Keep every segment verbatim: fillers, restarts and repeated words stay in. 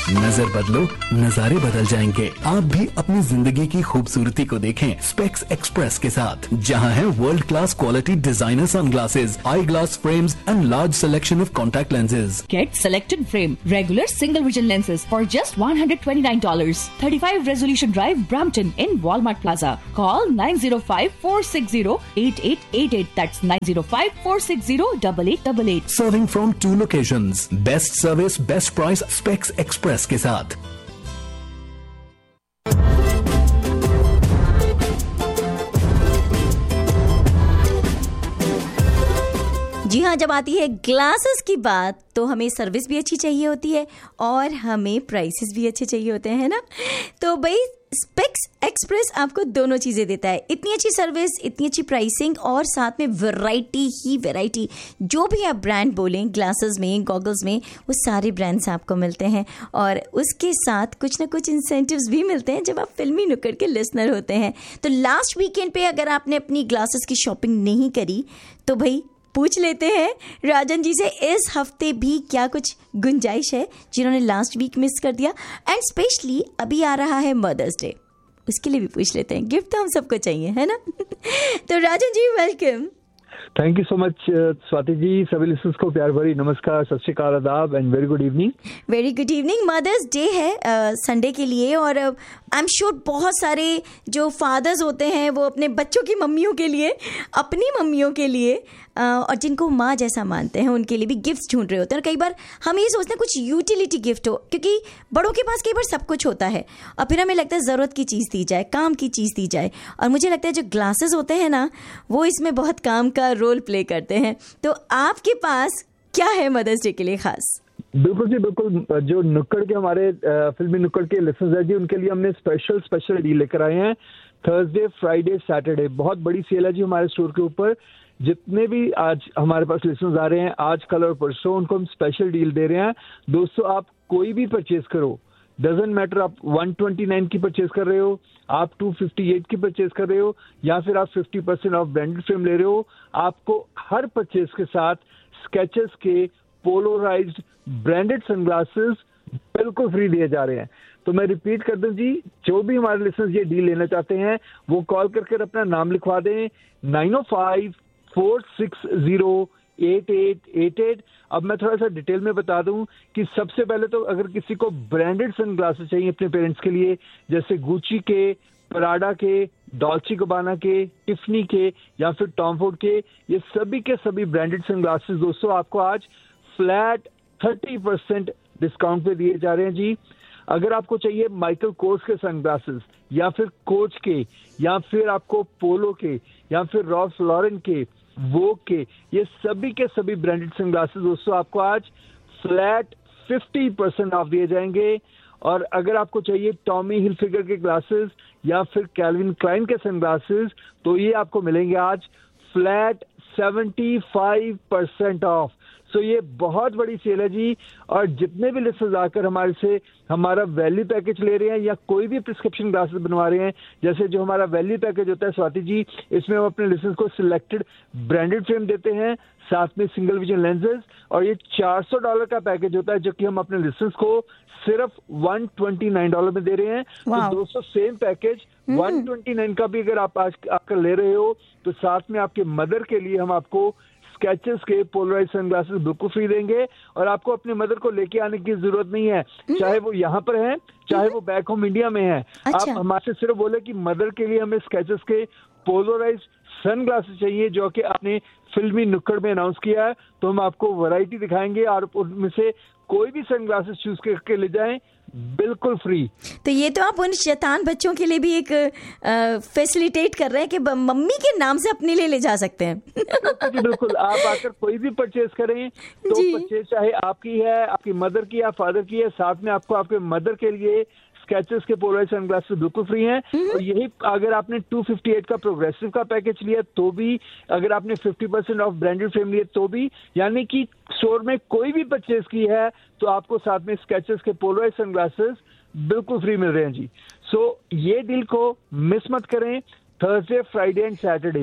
नजर बदलो, नजारे बदल जाएंगे। आप भी अपनी जिंदगी की खूबसूरती को देखें स्पेक्स एक्सप्रेस के साथ, जहां है world class quality designer sunglasses, I glass frames and large selection of contact lenses. Get selected frame, regular single vision lenses for just one hundred twenty-nine dollars. thirty-five Resolution Drive, Brampton in Walmart Plaza. Call nine zero five, four six zero, eight eight eight eight. That's nine zero five, four six zero, eight eight eight eight. Serving from two locations. Best service, best price, Specs Express के साथ। जी हाँ, जब आती है glasses की बात तो हमें सर्विस भी अच्छी चाहिए होती है और हमें प्राइसेस भी अच्छे चाहिए होते हैं ना। तो भाई स्पेक्स एक्सप्रेस आपको दोनों चीज़ें देता है, इतनी अच्छी सर्विस, इतनी अच्छी प्राइसिंग और साथ में वैरायटी ही वैरायटी। जो भी आप ब्रांड बोलें, ग्लासेस में, गॉगल्स में, वो सारे ब्रांड्स आपको मिलते हैं और उसके साथ कुछ ना कुछ इंसेंटिव्स भी मिलते हैं जब आप फिल्मी नुक्कड़ के लिसनर होते हैं। तो लास्ट वीकेंड पे अगर आपने अपनी ग्लासेस की शॉपिंग नहीं करी तो भाई पूछ लेते हैं राजन जी से इस हफ्ते भी क्या कुछ गुंजाइश है जिन्होंने लास्ट वीक मिस कर दिया। एंड स्पेशली अभी आ रहा है मदर्स डे, उसके लिए भी पूछ लेते हैं। गिफ्ट तो हम सबको चाहिए, है ना। तो Rajan ji welcome. Thank you so much Swati ji. सभी लिसनर्स को प्यार भरी नमस्कार, सत श्री अकाल, आदाब and very good evening. Very good evening. Mother's day है संडे uh, के लिए और आई एम श्योर बहुत सारे जो फादर्स होते हैं वो अपने बच्चों की मम्मियों के लिए, अपनी मम्मियों के लिए uh, और जिनको माँ जैसा मानते हैं उनके लिए भी गिफ्ट्स ढूंढ रहे होते हैं। और कई बार हम ये सोचते हैं कुछ यूटिलिटी गिफ्ट हो, क्योंकि बड़ों के पास कई बार सब कुछ होता है और फिर हमें लगता है ज़रूरत की चीज़ दी जाए, काम की चीज़ दी जाए। और मुझे लगता है जो ग्लासेस होते हैं ना वो इसमें बहुत काम का रोल प्ले करते हैं। तो आपके पास क्या है मदर्स डे के लिए खास? बिल्कुल जी बिल्कुल। जो नुक्कड़ के हमारे फिल्मी नुक्कड़ के लिसनर्स हैं जी, उनके लिए हमने स्पेशल स्पेशल डील लेकर आए हैं। थर्सडे, फ्राइडे, सैटरडे बहुत बड़ी सेल है जी हमारे स्टोर के ऊपर। जितने भी आज हमारे पास लिसनर्स आ रहे हैं आज, कल और परसों, उनको हम स्पेशल डील दे रहे हैं। दोस्तों आप कोई भी परचेज करो, डजेंट मैटर आप एक सौ उनतीस की परचेज कर रहे हो, आप दो सौ अट्ठावन की परचेज कर रहे हो या फिर आप पचास परसेंट ऑफ ब्रांडेड फ्रेम ले रहे हो, आपको हर परचेज के साथ स्केचेस के पोलराइज्ड ब्रांडेड सनग्लासेस बिल्कुल फ्री दिए जा रहे हैं। तो मैं रिपीट कर दूं जी, जो भी हमारे लिसनर्स ये डील लेना चाहते हैं वो कॉल करके अपना नाम लिखवा दें नाइन ओ five, four six zero, eight eight eight eight. अब मैं थोड़ा सा डिटेल में बता दूं कि सबसे पहले तो अगर किसी को ब्रांडेड सनग्लासेस चाहिए अपने पेरेंट्स के लिए, जैसे गुची के, पराडा के, डॉल्चे गबाना के, टिफनी के या फिर टॉम फोर्ड के, ये सभी के सभी ब्रांडेड सनग्लासेस दोस्तों आपको आज फ्लैट थर्टी परसेंट डिस्काउंट पे दिए जा रहे हैं जी। अगर आपको चाहिए माइकल कोर्स के सनग्लासेस या फिर कोच के या फिर आपको पोलो के या फिर रॉल्फ लॉरेन के, वोग के, ये सभी के सभी ब्रांडेड सनग्लासेस दोस्तों आपको आज फ्लैट फिफ्टी परसेंट ऑफ दिए जाएंगे। और अगर आपको चाहिए टॉमी हिलफिगर के ग्लासेस या फिर कैल्विन क्लाइन के सनग्लासेस तो ये आपको मिलेंगे आज flat seventy five percent of. सो ये बहुत बड़ी सेल है जी। और जितने भी लिसनर्स आकर हमारे से हमारा वैल्यू पैकेज ले रहे हैं या कोई भी प्रिस्क्रिप्शन ग्लासेस बनवा रहे हैं, जैसे जो हमारा वैल्यू पैकेज होता है स्वाति जी, इसमें हम अपने लिसनर्स को सिलेक्टेड ब्रांडेड फ्रेम देते हैं, साथ में सिंगल विजन लेंसेज, और ये चार सौ डॉलर का पैकेज होता है जो कि हम अपने लिसनर्स को सिर्फ वन ट्वेंटी नाइन डॉलर में दे रहे हैं। तो दोस्तों same package one twenty nine का भी अगर आप आज आकर ले रहे हो तो साथ में आपके मदर के लिए हम आपको स्केचेस के पोलराइज सनग्लासेस बिल्कुल फ्री देंगे। और आपको अपने मदर को लेके आने की जरूरत नहीं है, चाहे वो यहाँ पर है चाहे वो बैक होम इंडिया में है। अच्छा। आप हमारे सिर्फ बोले कि मदर के लिए हमें स्केचेस के पोलराइज सनग्लासेस चाहिए जो कि आपने फिल्मी नुक्कड़ में अनाउंस किया है, तो हम आपको वैरायटी दिखाएंगे और उनमें से कोई भी सनग्लासेस चूज करके ले जाएं बिल्कुल फ्री। तो ये तो आप उन शैतान बच्चों के लिए भी एक फैसिलिटेट कर रहे हैं कि मम्मी के नाम से अपने लिए ले जा सकते हैं। जी बिल्कुल। आप आकर कोई भी परचेज करें तो परचेज चाहे आपकी है, आपकी मदर की या फादर की है, साथ में आपको आपके मदर के लिए स्केचेस के पोलराइज सनग्लासेस बिल्कुल फ्री हैं। और यही अगर आपने टू फिफ्टी एट का प्रोग्रेसिव का पैकेज लिया तो भी, अगर आपने fifty percent of branded frame लिए तो भी, यानी कि स्टोर में कोई भी परचेज की है तो आपको साथ में स्केचेस के पोलराइज सनग्लासेस बिल्कुल फ्री मिल रहे हैं जी। सो ये डील को मिस मत करें। थर्सडे, फ्राइडे एंड सैटरडे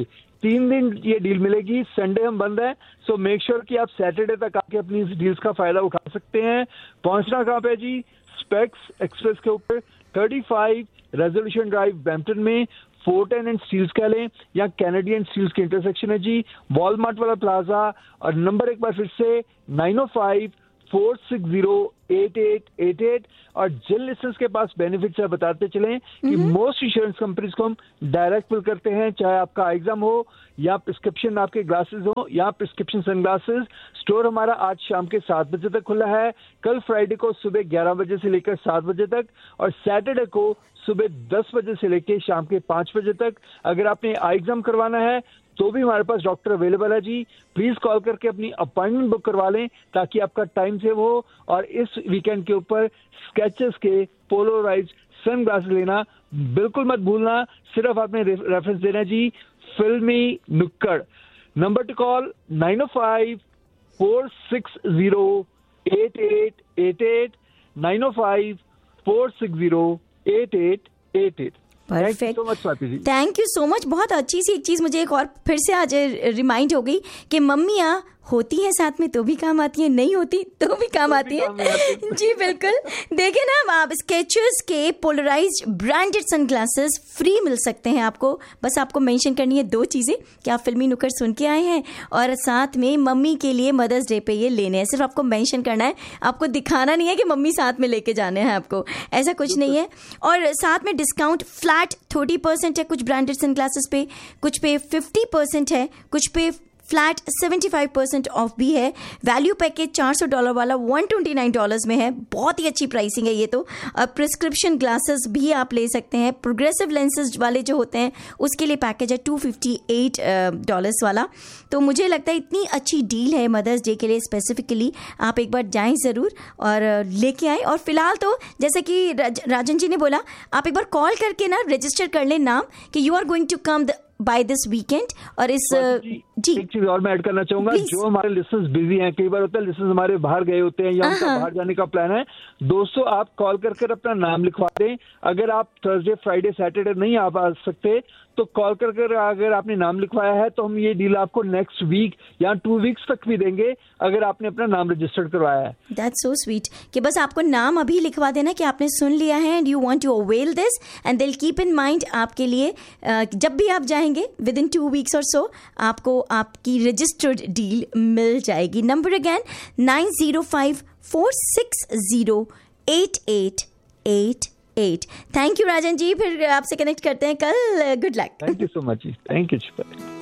तीन दिन ये डील मिलेगी, संडे हम बंद है, सो मेक श्योर कि आप सैटरडे तक आके अपनी इस डील्स का फायदा उठा सकते हैं। पहुंचना कहाँ पे जी? स्पेक्स एक्सप्रेस के ऊपर thirty five resolution drive Brampton में, फोर्टन एंड स्टील्स कह लें या कैनेडियन स्टील्स के इंटरसेक्शन है जी, वॉलमार्ट वाला प्लाजा। और नंबर एक बार फिर से नाइन ओ five four six zero eight eight eight eight. और जिन लिसनर्स के पास बेनिफिट्स है बताते चलें कि मोस्ट इंश्योरेंस कंपनीज को हम डायरेक्ट बिल करते हैं, चाहे आपका एग्जाम हो या प्रिस्क्रिप्शन आपके ग्लासेस हो या प्रिस्क्रिप्शन सनग्लासेस। स्टोर हमारा आज शाम के सात बजे तक खुला है, कल फ्राइडे को सुबह ग्यारह बजे से लेकर सात बजे तक, और सैटरडे को सुबह दस बजे से लेकर शाम के पांच बजे तक। अगर आपने आई एग्जाम करवाना है तो भी हमारे पास डॉक्टर अवेलेबल है जी। प्लीज कॉल करके अपनी अपॉइंटमेंट बुक करवा लें ताकि आपका टाइम सेव हो। और इस वीकेंड के ऊपर स्केचेस के पोलराइज सन ग्लासेस लेना बिल्कुल मत भूलना। सिर्फ आपने रेफरेंस देना है जी, फिल्मी नुक्कड़। Number two call nine O five four six zero eight eight eight eight, nine O five four six zero eight eight eight eight. Perfect, thank you so much. बहुत अच्छी सी एक चीज़ मुझे एक और फिर से आज रिमाइंड हो गई कि मम्मियाँ होती हैं साथ में तो भी काम आती हैं, नहीं होती तो भी काम तो आती हैं। जी बिल्कुल। देखिए ना, आप स्केचर्स के पोलराइज्ड ब्रांडेड सनग्लासेस फ्री मिल सकते हैं आपको। बस आपको मेंशन करनी है दो चीज़ें कि आप फिल्मी नुक्कड़ सुन के आए हैं और साथ में मम्मी के लिए मदर्स डे पे ये लेने हैं। सिर्फ आपको मेंशन करना है, आपको दिखाना नहीं है कि मम्मी साथ में लेके जाने हैं आपको, ऐसा कुछ नहीं है। और साथ में डिस्काउंट फ्लैट थर्टी परसेंट है कुछ ब्रांडेड सनग्लासेस पे, कुछ पे फिफ्टी परसेंट है, कुछ पे flat seventy five percent of भी है। वैल्यू पैकेज चार सौ डॉलर वाला वन ट्वेंटी नाइन डॉलर्स में है। बहुत ही अच्छी प्राइसिंग है ये तो। प्रिस्क्रिप्शन ग्लासेस भी आप ले सकते हैं। प्रोग्रेसिव लेंसेज वाले जो होते हैं उसके लिए पैकेज है टू फिफ्टी एट डॉलर्स वाला। तो मुझे लगता है इतनी अच्छी डील है मदर्स डे के लिए स्पेसिफिकली, आप एक बार जाएं ज़रूर और लेके आएँ। और फिलहाल तो जैसा कि राजन जी ने बोला, आप एक बार कॉल करके ना रजिस्टर कर लें नाम कि you are going to come by this weekend. और इस जी, जी एक चीज और मैं ऐड करना चाहूंगा, जो हमारे लिसनर्स बिजी हैं, कई बार होता है लिसनर्स हमारे बाहर गए होते हैं या उनका बाहर जाने का प्लान है, दोस्तों आप कॉल करके अपना नाम लिखवा दें। अगर आप थर्सडे फ्राइडे सैटरडे नहीं आ पा सकते तो कॉल करके अगर आपने नाम लिखवाया है तो हम ये डील आपको नेक्स्ट वीक या टू वीक्स तक भी देंगे अगर आपने अपना नाम रजिस्टर्ड करवाया है। दैट्स सो स्वीट कि बस आपको नाम अभी लिखवा देना कि आपने सुन लिया है and you want to avail this and they will keep in mind आपके लिए। जब भी आप जाएंगे विद इन टू वीक्स और सो आपको आपकी रजिस्टर्ड डील मिल जाएगी। Number again nine zero five four six zero eight eight eight eight. Thank you Rajan ji, फिर आपसे कनेक्ट करते हैं कल। Good luck. Thank you so much ji, thank you.